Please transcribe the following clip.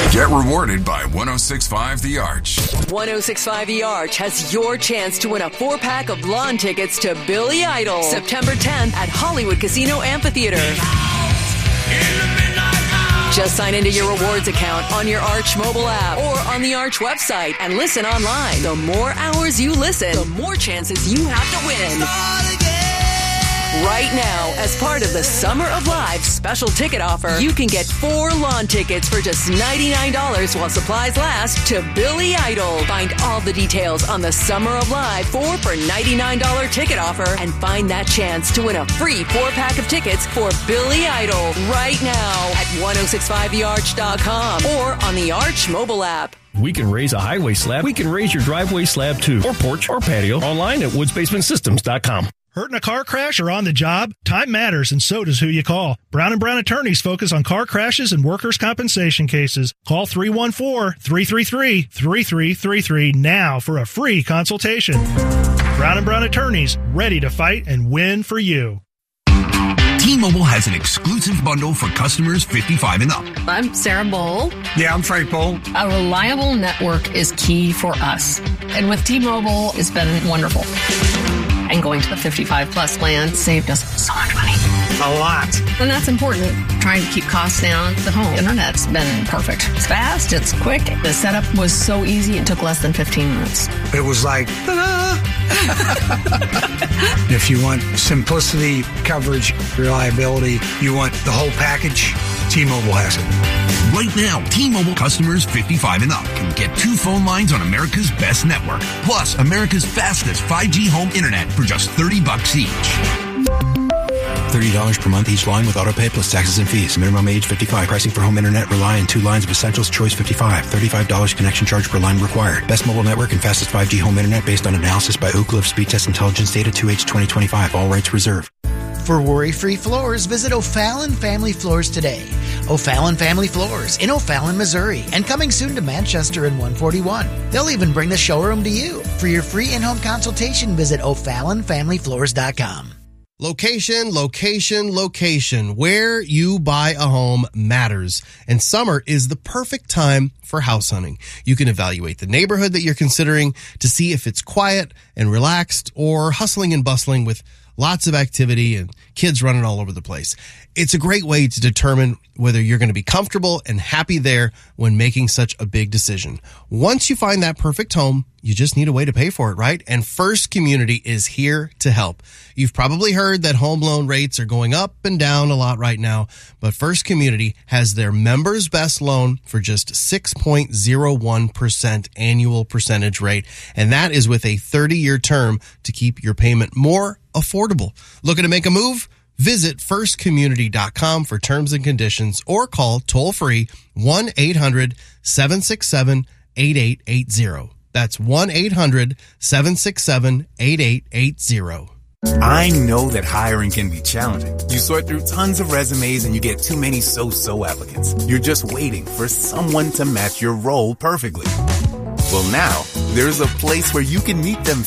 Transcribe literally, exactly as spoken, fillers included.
Get rewarded by one oh six point five The Arch. one oh six point five The Arch has your chance to win a four-pack of lawn tickets to Billy Idol, September tenth at Hollywood Casino Amphitheater. Just sign into your rewards account on your Arch mobile app or on the Arch website and listen online. The more hours you listen, the more chances you have to win. Right now, as part of the Summer of Live special ticket offer, you can get four lawn tickets for just ninety-nine dollars while supplies last to Billy Idol. Find all the details on the Summer of Live four for ninety-nine dollars ticket offer and find that chance to win a free four-pack of tickets for Billy Idol right now at ten sixty-five the arch dot com or on the Arch mobile app. We can raise a highway slab. We can raise your driveway slab too, or porch or patio. Online at woods basement systems dot com. Hurt in a car crash or on the job? Time matters, and so does who you call. Brown and Brown attorneys focus on car crashes and workers' compensation cases. Call three one four, three three three, three three three three now for a free consultation. Brown and Brown attorneys, ready to fight and win for you. T-Mobile has an exclusive bundle for customers fifty-five and up. I'm Sarah Bowl. Yeah, I'm Frank Bowl. A reliable network is key for us. And with T-Mobile, it's been wonderful. And going to the fifty-five plus plan saved us so much money. A lot. And that's important. Trying to keep costs down. The home internet's been perfect. It's fast. It's quick. The setup was so easy. It took less than fifteen minutes. It was like, ta-da! If you want simplicity, coverage, reliability, you want the whole package, T-Mobile has it. Right now, T-Mobile customers fifty-five and up can get two phone lines on America's best network, plus America's fastest five G home internet for just thirty bucks each. thirty dollars per month each line with autopay plus taxes and fees. Minimum age fifty-five. Pricing for home internet rely on two lines of Essentials Choice fifty-five. thirty-five dollars connection charge per line required. Best mobile network and fastest five G home internet based on analysis by Oak Cliff Speed Test Intelligence Data two H twenty twenty-five. All rights reserved. For worry-free floors, visit O'Fallon Family Floors today. O'Fallon Family Floors in O'Fallon, Missouri, and coming soon to Manchester in one forty-one. They'll even bring the showroom to you. For your free in-home consultation, visit O'Fallon Family Floors dot com. Location, location, location. Where you buy a home matters. And summer is the perfect time for house hunting. You can evaluate the neighborhood that you're considering to see if it's quiet and relaxed or hustling and bustling with lots of activity and kids running all over the place. It's a great way to determine whether you're going to be comfortable and happy there when making such a big decision. Once you find that perfect home, you just need a way to pay for it, right? And First Community is here to help. You've probably heard that home loan rates are going up and down a lot right now, but First Community has their members' best loan for just six point zero one percent annual percentage rate, and that is with a thirty-year term to keep your payment more affordable. Looking to make a move? Visit first community dot com for terms and conditions or call toll-free one eight hundred seven six seven eight eight eight zero. That's one eight hundred seven six seven eight eight eight zero. I know that hiring can be challenging. You sort through tons of resumes and you get too many so-so applicants. You're just waiting for someone to match your role perfectly. Well, now, there's a place where you can meet them